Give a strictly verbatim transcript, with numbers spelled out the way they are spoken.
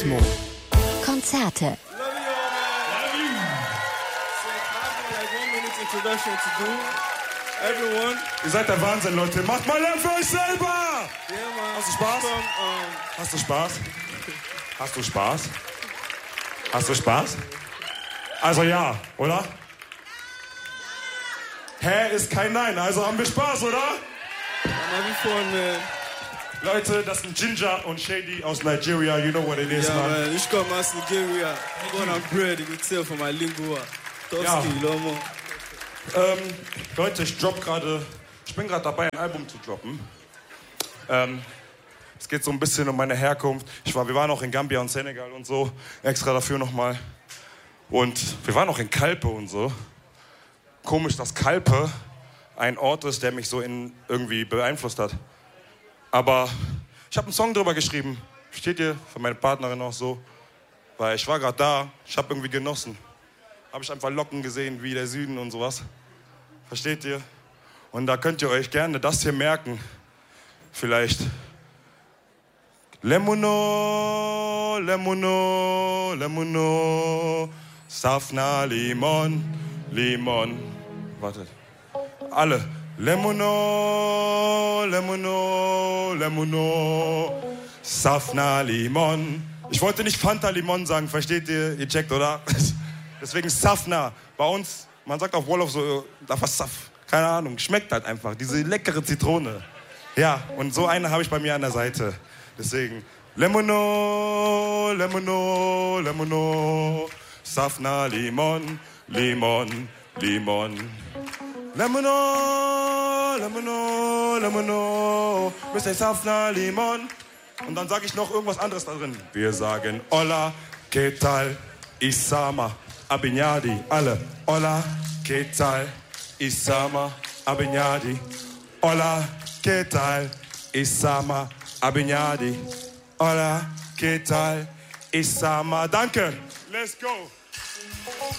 Kosmo. Konzerte. Everyone. Ihr seid der Wahnsinn, Leute. Macht mal Lärm für euch selber! Yeah, man. Hast du Spaß? From, um, Hast du Spaß? Hast du Spaß? Hast du Spaß? Also ja, oder? Hä ist kein Nein, also haben wir Spaß, oder? I'm having fun, man. Leute, das sind Ginger und Shady aus Nigeria. You know what it is, Yeah, man. man. Ich komme aus Nigeria. Born and bred, you can tell from my lingua. Toski, Ja. Lomo. Ähm, Leute, ich drop gerade, ich bin gerade dabei, ein Album zu droppen. Ähm, es geht so ein bisschen um meine Herkunft. Ich war, wir waren auch in Gambia und Senegal und so, extra dafür nochmal. Und wir waren auch in Kalpe und so. Komisch, dass Kalpe ein Ort ist, der mich so in, irgendwie beeinflusst hat. Aber ich habe einen Song drüber geschrieben. Versteht ihr? Für meine Partnerin auch so. Weil ich war gerade da, ich habe irgendwie genossen. Habe ich einfach Locken gesehen, wie der Süden und sowas. Versteht ihr? Und da könnt ihr euch gerne das hier merken. Vielleicht. Lemono, Lemono, Lemono, Safna, Limon, Limon. Wartet. Alle. Lemono, Lemono, Lemono, Safna, Limon. Ich wollte nicht Fanta Limon sagen, versteht ihr? Ihr checkt, oder? Deswegen Safna. Bei uns, man sagt auf Wolof so, da was Saf. Keine Ahnung, schmeckt halt einfach. Diese leckere Zitrone. Ja, und so eine habe ich bei mir an der Seite. Deswegen, Lemono, Lemono, Lemono, Safna, Limon, Limon, Limon. Lemono, Lemono, Lemono, Mister Safna, Limon. Und dann sage ich noch irgendwas anderes da drin. Wir sagen Hola, ¿qué tal? Isama, Abinyadi, alle. Hola, ¿qué tal? Isama, Abinyadi. Hola, ¿qué tal? Isama, Abinyadi. Hola, ¿qué tal? Isama. Danke. Let's go.